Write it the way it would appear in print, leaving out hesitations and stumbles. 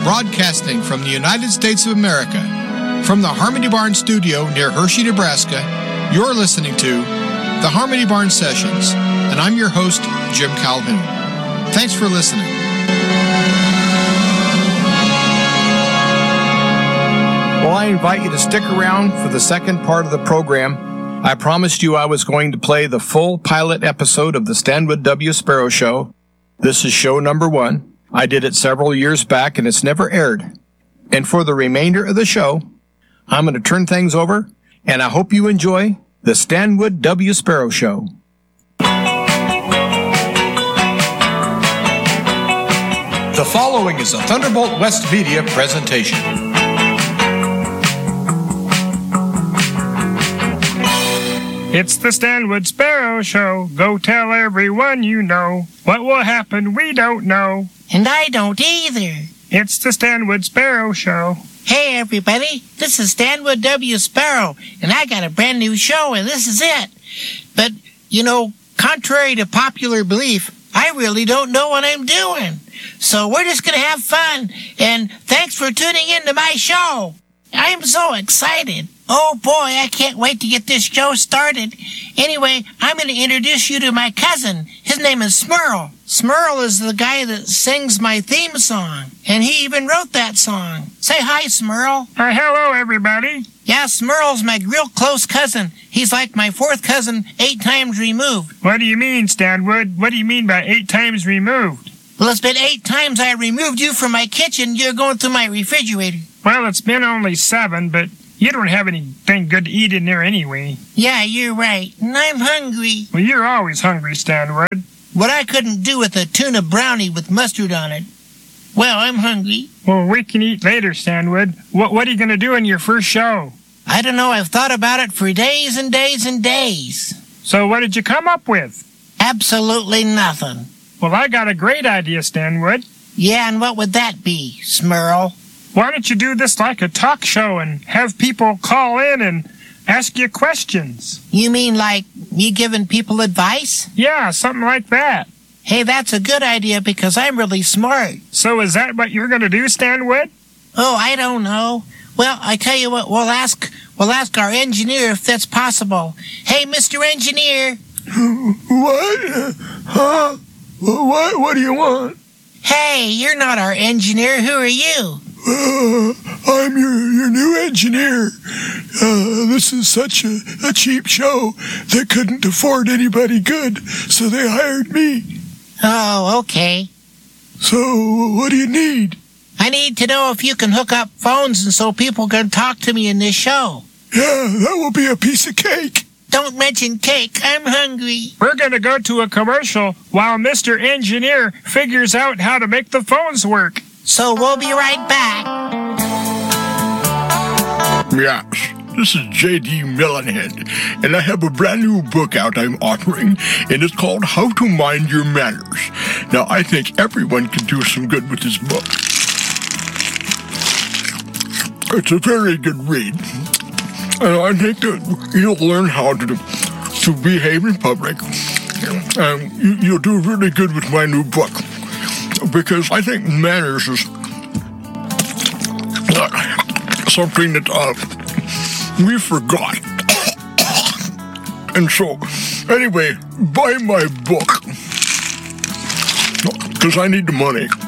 broadcasting from the United States of America. From the Harmony Barn studio near Hershey, Nebraska, you're listening to the Harmony Barn Sessions, and I'm your host, Jim Calhoun. Thanks for listening. Well, I invite you to stick around for the second part of the program. I promised you I was going to play the full pilot episode of the Stanwood W. Sparrow Show. This is show number 1. I did it several years back, and it's never aired. And for the remainder of the show, I'm going to turn things over, and I hope you enjoy the Stanwood W. Sparrow Show. The following is a Thunderbolt West Media presentation. It's the Stanwood Sparrow Show. Go tell everyone you know. What will happen, we don't know. And I don't either. It's the Stanwood Sparrow Show. Hey, everybody. This is Stanwood W. Sparrow, and I got a brand new show, and this is it. But, contrary to popular belief, I really don't know what I'm doing. So we're just going to have fun, and thanks for tuning in to my show. I'm so excited. Oh, boy, I can't wait to get this show started. Anyway, I'm going to introduce you to my cousin. His name is Smurl. Smurl is the guy that sings my theme song, and he even wrote that song. Say hi, Smurl. Hello, everybody. Yeah, Smurl's my real close cousin. He's like my fourth cousin 8 times removed. What do you mean, Stanwood? What do you mean by 8 times removed? Well, it's been 8 times I removed you from my kitchen. You're going through my refrigerator. Well, it's been only 7, but you don't have anything good to eat in there anyway. Yeah, you're right. And I'm hungry. Well, you're always hungry, Stanwood. What I couldn't do with a tuna brownie with mustard on it. Well, I'm hungry. Well, we can eat later, Stanwood. What are you going to do in your first show? I don't know. I've thought about it for days and days and days. So what did you come up with? Absolutely nothing. Well, I got a great idea, Stanwood. Yeah, and what would that be, Smurl? Why don't you do this like a talk show and have people call in and ask you questions? You mean like me giving people advice? Yeah, something like that. Hey, that's a good idea because I'm really smart. So is that what you're going to do, Stanwood? Oh, I don't know. Well, I tell you what, we'll ask our engineer if that's possible. Hey, Mr. Engineer. What? Huh? What do you want? Hey, you're not our engineer. Who are you? I'm your new engineer. This is such a cheap show they couldn't afford anybody good, so they hired me. Oh, okay. So, what do you need? I need to know if you can hook up phones and so people can talk to me in this show. Yeah, that will be a piece of cake. Don't mention cake. I'm hungry. We're going to go to a commercial while Mr. Engineer figures out how to make the phones work. So we'll be right back. Yes, this is J.D. Melonhead, and I have a brand new book out I'm authoring, and it's called How to Mind Your Manners. Now, I think everyone can do some good with this book. It's a very good read, and I think that you'll learn how to behave in public, and you'll do really good with my new book. Because I think manners is something that we forgot. And so, anyway, buy my book. Because I need the money.